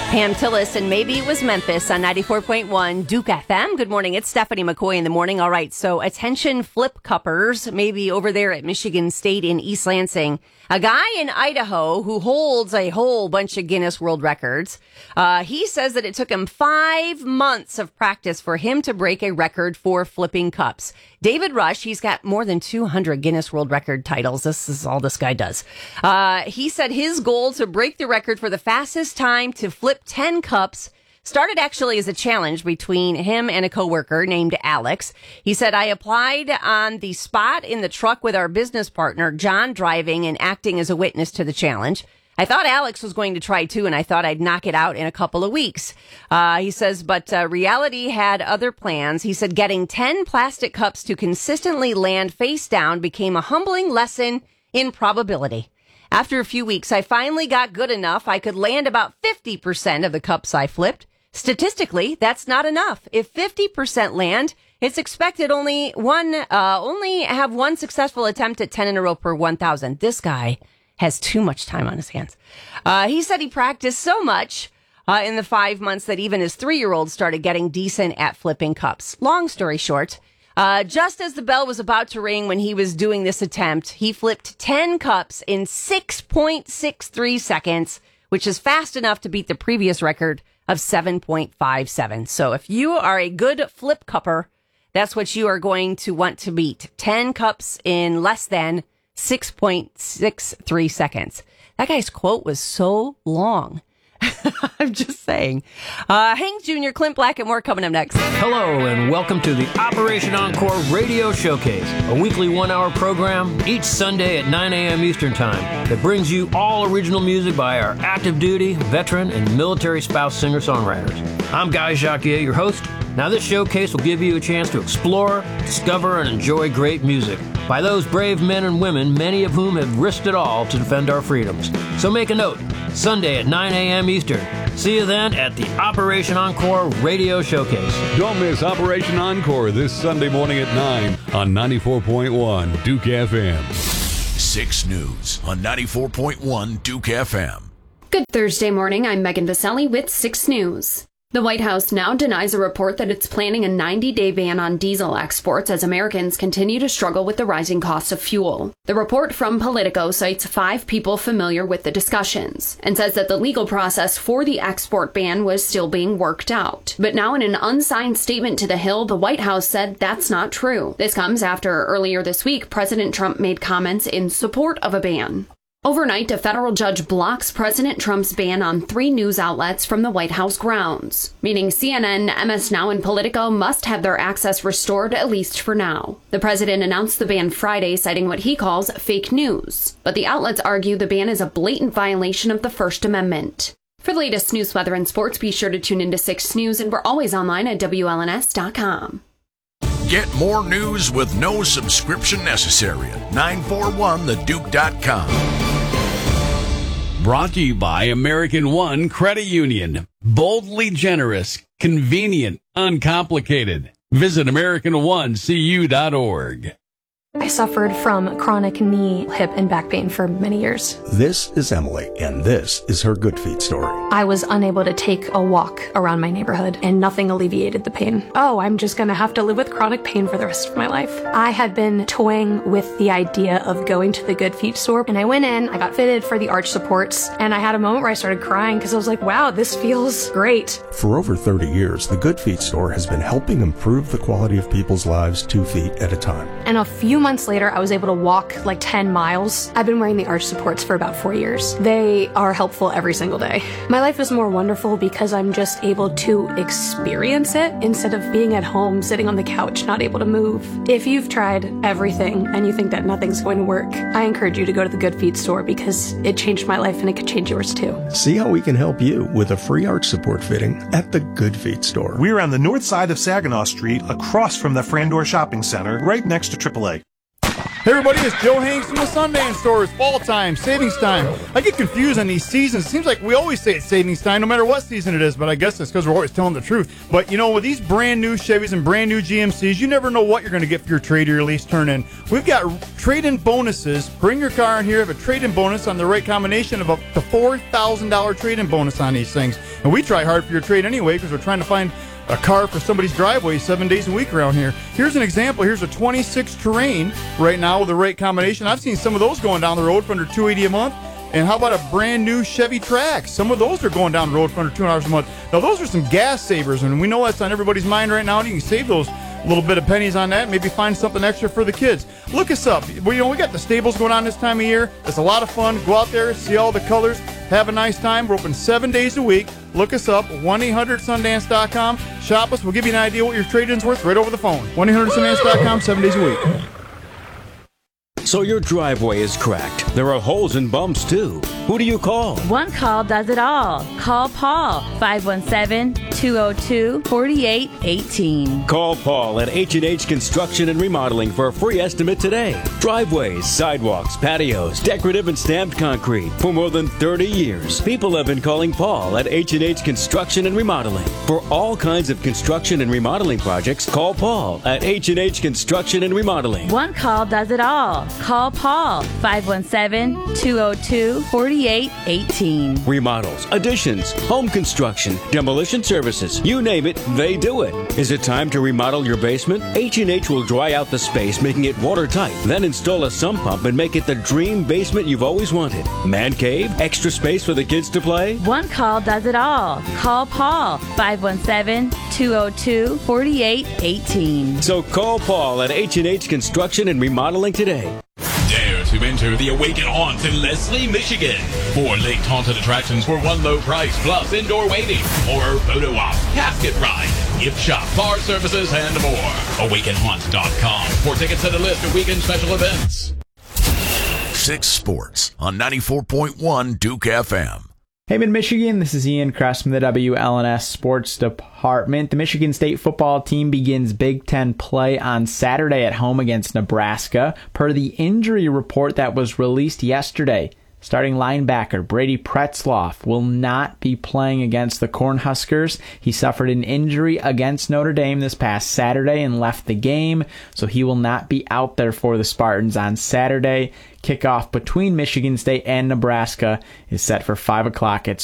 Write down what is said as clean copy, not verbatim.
Pam Tillis and Maybe It Was Memphis on 94.1 Duke FM. Good morning. It's Stephanie McCoy in the morning. All right. So attention flip cuppers, maybe over there at Michigan State in East Lansing. A guy in Idaho who holds a whole bunch of Guinness World Records. He says that it took him 5 months of practice for him to break a record for flipping cups. David Rush, he's got more than 200 Guinness World Record titles. This is all this guy does. He said his goal to break the record for the fastest time to flip 10 cups started actually as a challenge between him and a coworker named Alex. He said, I applied on the spot in the truck with our business partner, John, driving and acting as a witness to the challenge. I thought Alex was going to try too, and I thought I'd knock it out in a couple of weeks. He says, but reality had other plans. He said, getting 10 plastic cups to consistently land face down became a humbling lesson in probability. After a few weeks, I finally got good enough. I could land about 50% of the cups I flipped. Statistically, that's not enough. If 50% land, it's expected only have one successful attempt at 10 in a row per 1,000. This guy has too much time on his hands. He said he practiced so much in the 5 months that even his 3-year-old started getting decent at flipping cups. Long story short, just as the bell was about to ring when he was doing this attempt, he flipped 10 cups in 6.63 seconds, which is fast enough to beat the previous record of 7.57. So if you are a good flip cupper, that's what you are going to want to beat. 10 cups in less than 6.63 seconds. That guy's quote was so long. I'm just saying. Hank Jr., Clint Black, and more coming up next. Hello, and welcome to the Operation Encore Radio Showcase, a weekly 1-hour program each Sunday at 9 a.m. Eastern Time that brings you all original music by our active duty, veteran, and military spouse singer-songwriters. I'm Guy Jacquier, your host. Now, this showcase will give you a chance to explore, discover, and enjoy great music by those brave men and women, many of whom have risked it all to defend our freedoms. So make a note, Sunday at 9 a.m. Eastern. See you then at the Operation Encore Radio Showcase. Don't miss Operation Encore this Sunday morning at 9 on 94.1 Duke FM. 6 News on 94.1 Duke FM. Good Thursday morning. I'm Megan Vaselli with 6 News. The White House now denies a report that it's planning a 90-day ban on diesel exports as Americans continue to struggle with the rising cost of fuel. The report from Politico cites 5 people familiar with the discussions and says that the legal process for the export ban was still being worked out. But now in an unsigned statement to the Hill, the White House said that's not true. This comes after earlier this week, President Trump made comments in support of a ban. Overnight, a federal judge blocks President Trump's ban on 3 news outlets from the White House grounds, meaning CNN, MS Now, and Politico must have their access restored, at least for now. The president announced the ban Friday, citing what he calls fake news. But the outlets argue the ban is a blatant violation of the First Amendment. For the latest news, weather, and sports, be sure to tune into 6 News, and we're always online at WLNS.com. Get more news with no subscription necessary at 941theduke.com. Brought to you by American One Credit Union. Boldly generous, convenient, uncomplicated. Visit AmericanOneCU.org. I suffered from chronic knee, hip, and back pain for many years. This is Emily, and this is her Good Feet story. I was unable to take a walk around my neighborhood, and nothing alleviated the pain. Oh, I'm just going to have to live with chronic pain for the rest of my life. I had been toying with the idea of going to the Good Feet store, and I went in, I got fitted for the arch supports, and I had a moment where I started crying because I was like, wow, this feels great. For over 30 years, the Good Feet store has been helping improve the quality of people's lives 2 feet at a time. And a few months later, I was able to walk like 10 miles. I've been wearing the arch supports for about 4 years. They are helpful every single day. My life is more wonderful because I'm just able to experience it instead of being at home, sitting on the couch, not able to move. If you've tried everything and you think that nothing's going to work, I encourage you to go to the Good Feet store because it changed my life and it could change yours too. See how we can help you with a free arch support fitting at the Good Feet store. We're on the north side of Saginaw Street, across from the Frandor Shopping Center, right next to AAA. Hey everybody, it's Joe Hanks from the Sundance Store. It's fall time, savings time. I get confused on these seasons. It seems like we always say it's savings time no matter what season it is, but I guess it's because we're always telling the truth. But with these brand new Chevys and brand new GMCs, you never know what you're going to get for your trade or your lease turn in. We've got trade-in bonuses. Bring your car in here, have a trade-in bonus on the right combination of up to $4,000 trade-in bonus on these things. And we try hard for your trade anyway because we're trying to find a car for somebody's driveway 7 days a week around here. Here's an example. Here's a 26 Terrain right now with the right combination. I've seen some of those going down the road for under $280 a month. And how about a brand new Chevy Trax? Some of those are going down the road for under $200 a month. Now, those are some gas savers, and we know that's on everybody's mind right now. And you can save those little bit of pennies on that. Maybe find something extra for the kids. Look us up. We got the stables going on this time of year. It's a lot of fun. Go out there, see all the colors. Have a nice time. We're open 7 days a week. Look us up, 1-800-Sundance.com. Shop us. We'll give you an idea what your trade-in's worth right over the phone. 1-800-Sundance.com, 7 days a week. So your driveway is cracked. There are holes and bumps, too. Who do you call? One call does it all. Call Paul, 517-202-4818. Call Paul at H&H Construction and Remodeling for a free estimate today. Driveways, sidewalks, patios, decorative and stamped concrete. For more than 30 years, people have been calling Paul at H&H Construction and Remodeling. For all kinds of construction and remodeling projects, call Paul at H&H Construction and Remodeling. One call does it all. Call Paul, 517-202-4818. Remodels, additions, home construction, demolition services, you name it, they do it. Is it time to remodel your basement? H&H will dry out the space, making it watertight. Then install a sump pump and make it the dream basement you've always wanted. Man cave, extra space for the kids to play? One call does it all. Call Paul, 517-202-4818. So call Paul at H&H Construction and Remodeling today. Dare to enter the Awaken Haunts in Leslie, Michigan. 4 late haunted attractions for one low price, plus indoor waiting, horror photo op, casket ride, gift shop, bar services, and more. AwakenHaunt.com for tickets and a list of weekend special events. 6 Sports on 94.1 Duke FM. Hey, Mid-Michigan, this is Ian Kress from the WLNS Sports Department. The Michigan State football team begins Big Ten play on Saturday at home against Nebraska, per the injury report that was released yesterday. Starting linebacker Brady Pretzloff will not be playing against the Cornhuskers. He suffered an injury against Notre Dame this past Saturday and left the game, so he will not be out there for the Spartans on Saturday. Kickoff between Michigan State and Nebraska is set for 5 o'clock at